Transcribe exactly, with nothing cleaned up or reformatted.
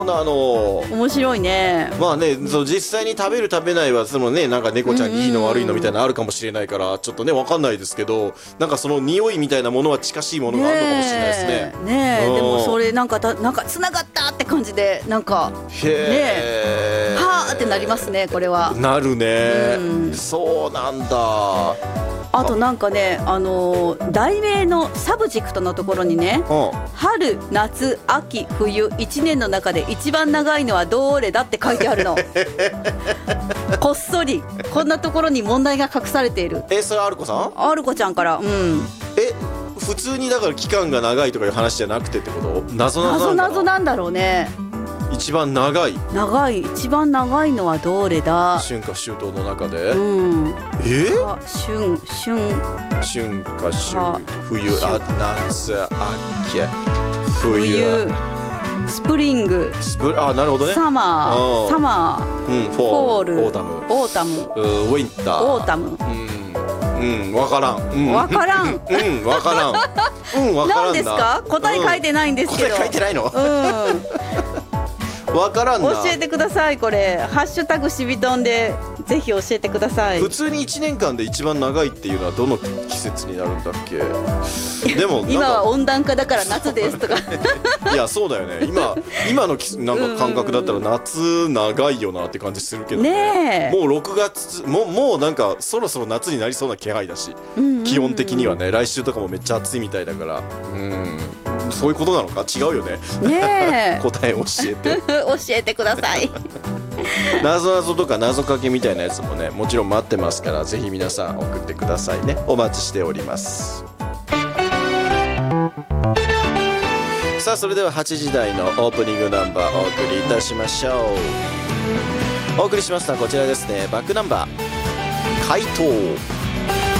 あの面白いね。 まあね、そう実際に食べる食べないはそのね、なんか猫ちゃんにいいの悪いのみたいなのあるかもしれないからちょっとねわかんないですけど、なんかその匂いみたいなものは近しいものがあるのかもしれないですね。 ねえ、ねえ、 うんでもそれなんかたなんかつながったって感じでなんかへえ、 はーってなりますねこれは。 なるね、 うん、 そうなんだ。 あとなんかね、あのー、題名のサブジェクトのところにね、 うん春夏秋冬いちねんの中で一番長いのはどれだって書いてあるのこっそりこんなところに問題が隠されている。 え、それはあるこさん？ あるこちゃんから、うん、 え、普通にだから期間が長いとかいう話じゃなくてってこと？謎々 謎なんだな。 々なんだろうね。 一番長い長い一番長いのはどれだ。 春夏秋冬の中で、 うん、 えあ春春春夏秋あ冬、あ、夏、秋、冬、 冬スプリングスプあ、なるほどね。 サマうんーサマうん、 ーフフォールォール、オータム、 オータムうんウィンター、 オータムうん、うん、わからん、うん、 わからんうん、わからん、うん、わからんな。 何ですか？答え書いてないんですけど、 答え書いてないの？ うんわからんな。 教えてください。これハッシュタグしびとんでぜひ教えてください。 普通にいちねんかんで一番長いっていうのはどの季節になるんだっけ？でもなんか今は温暖化だから夏ですとかいやそうだよね。今今の季なんか感覚だったら夏長いよなって感じするけどね。 ねえ、 もうろくがつもうもうなんかそろそろ夏になりそうな気配だし、 うんうんうん、 気温的にはね、来週とかもめっちゃ暑いみたいだから、うん、そういうことなのか？違うよね。 ねえ答え教えて。 教えてください謎々とか謎かけみたいなやつもね、もちろん待ってますから、ぜひ皆さん送ってくださいね。お待ちしております。さあ、それでははちじ台のオープニングナンバーお送りいたしましょう。お送りしますのはこちらですね。バックナンバー回答。